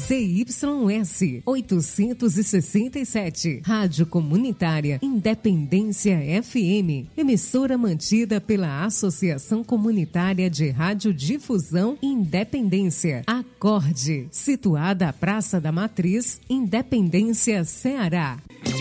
ZYS 867, Rádio Comunitária Independência FM, emissora mantida pela Associação Comunitária de Radiodifusão Independência, Acorde, situada à Praça da Matriz, Independência, Ceará.